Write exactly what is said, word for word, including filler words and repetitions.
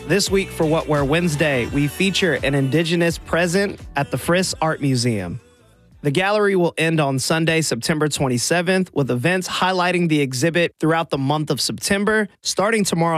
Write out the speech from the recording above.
This week for What Wear Wednesday, we feature an Indigenous present at the Friss Art Museum. The gallery will end on Sunday, September twenty-seventh, with events highlighting the exhibit throughout the month of September. Starting tomorrow